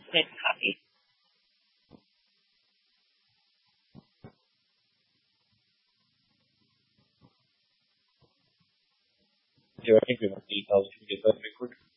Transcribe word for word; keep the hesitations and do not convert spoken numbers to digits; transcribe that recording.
Red coffee. Yeah, I think we want details if we get that liquid.